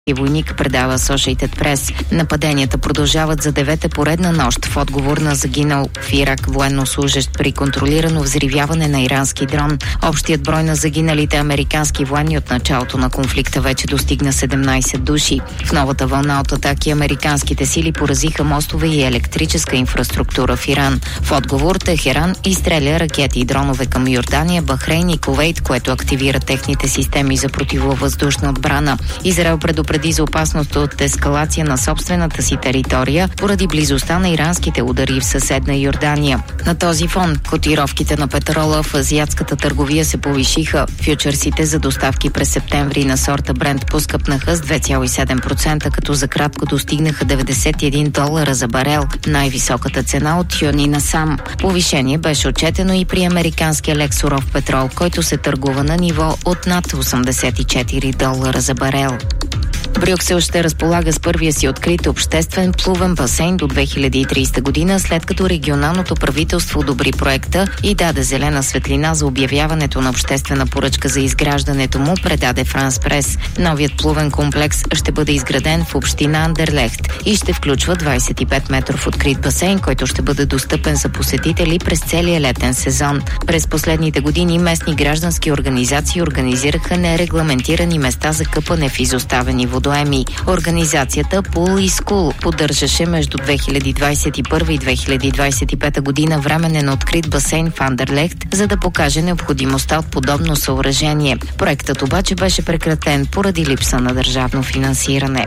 войник, предава Associated Press. Нападенията продължават за 9-та поредна нощ в отговор на загинал в Ирак военнослужещ при контролирано взривяване на ирански дрон. Общият брой на загиналите американски военни от началото на конфликта вече достигна 17 души. В новата вълна от атаки американските сили поразиха мостове и електрическа инфраструктура в Иран. В отговор Техеран изстреля ракети и дронове към Йордания, Бахрейн и Кувейт, което активира техните системи за противовъздушна отбрана. Израел предупреди за опасност от ескалация на собствената си територия поради близостта на иранските удари в съседна Йордания. На този фон котировките на петрола в азиатската търговия се повишиха. Фючерсите за доставки през септември на сорта Брент поскъпнаха с 2,7%, като за кратко достигнаха $91 за барел, най-високата цена от юни насам. Повишение беше отчетено и при американския лек суров петрол, който се търгува на ниво от над $84 за барел. Брюксел ще разполага с първия си открит обществен плувен басейн до 2030 година, след като регионалното правителство одобри проекта и даде зелена светлина за обявяването на обществена поръчка за изграждането му, предаде Франс Прес. Новият плувен комплекс ще бъде изграден в община Андерлехт и ще включва 25 метров открит басейн, който ще бъде достъпен за посетители през целия летен сезон. През последните години местни граждански организации организираха нерегламентирани места за къпане в изоставени водоеми. Организацията Pool & School поддържаше между 2021 и 2025 година временен открит басейн в Андерлехт, за да покаже необходимостта от подобно съоръжение. Проектът обаче беше прекратен поради липса на държавно финансиране.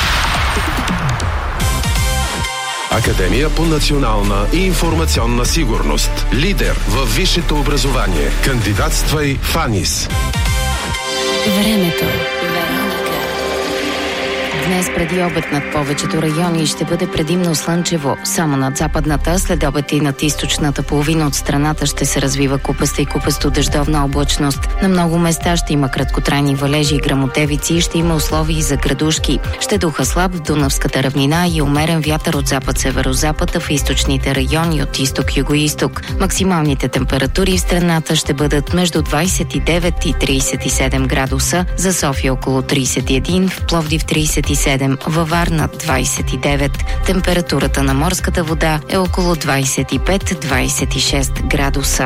Академия по национална и информационна сигурност. Лидер във висшето образование. Кандидатствай в АНИС. Времето. Днес преди обед над повечето райони ще бъде предимно слънчево. Само над западната, след обед и над източната половина от страната ще се развива купеста и купесто дъждовна облачност. На много места ще има краткотрайни валежи и гръмотевици и ще има условия за градушки. Ще духа слаб в Дунавската равнина и умерен вятър от запад-северозапад, в източните райони от изток-югоизток. Максималните температури в страната ще бъдат между 29 и 37 градуса, за София около 31, в Пловдив 37, във Варна 29. Температурата на морската вода е около 25-26 градуса.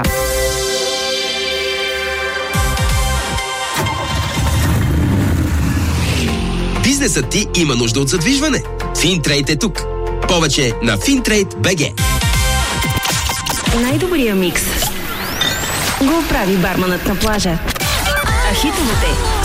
Бизнесът ти има нужда от задвижване. Финтрейд е тук. Повече на Fintrade.bg. Най-добрия микс го прави барманът на плажа. А хитовете